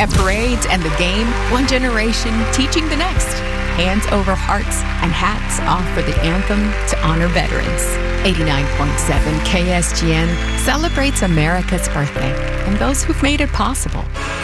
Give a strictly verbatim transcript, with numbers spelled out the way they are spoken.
At parades and the game, one generation teaching the next. Hands over hearts and hats off for the anthem to honor veterans. eighty-nine point seven K S G N celebrates America's birthday and those who've made it possible.